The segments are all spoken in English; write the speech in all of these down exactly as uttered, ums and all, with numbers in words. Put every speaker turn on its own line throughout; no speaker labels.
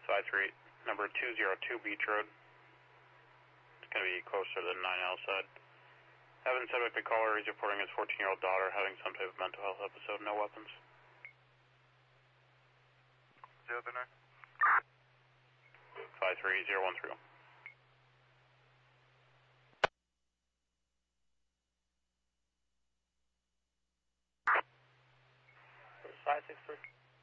five three, number two zero two Beach Road. It's going to be closer to the nine L side. Having subject the caller is reporting his fourteen-year-old daughter having some type of mental health episode, no weapons.
zero three nine.
five three zero one three.
five six three.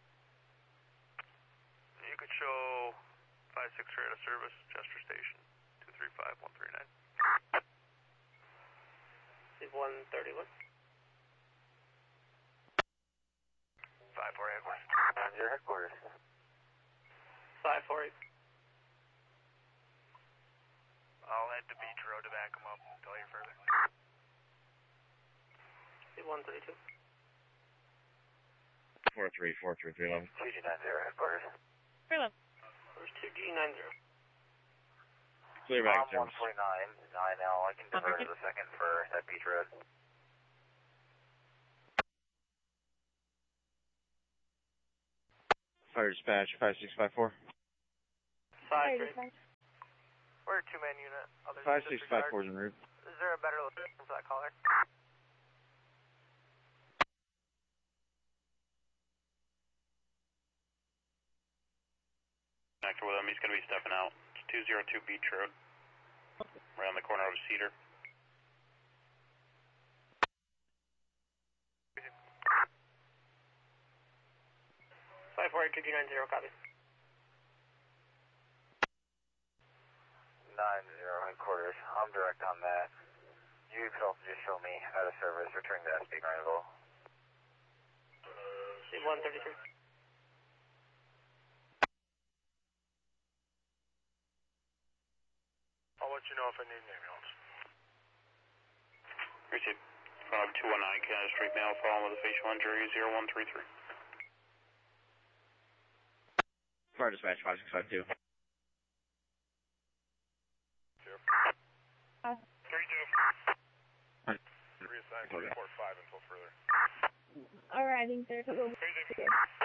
You could show five six three out of service, Chester Station, two three five one three nine.
one thirty-one.
five four eight.
Your headquarters.
five four eight.
I'll head to Beach Road to back him up until you're further.
one thirty-two.
four three four three three eleven. two G nine zero headquarters.
three eleven.
There's two G nine zero.
Clear back service. one forty-nine, nine L. I can divert to the second for that Beach Road. Fire dispatch, five six five four.
five three.
We're a two-man unit. Others
five six five four is en route.
Is there a better location for that caller?
Connected with him, he's going to be stepping out. It's two zero two Beach Road. Around the corner of Cedar.
five four eight two G nine zero, copy.
nine zero headquarters. I'm direct on that. You could also just show me out of service, returning to S P Granville.
one thirty-three.
I'll let you know if I need an ambulance.
Received. Uh, two one nine Canada Street, male, following with a facial injury, zero one three three.
Fire dispatch, five six five two.
Uh,
three two. Reassign to report five until further.
Alright, I think there's a little.
Crazy.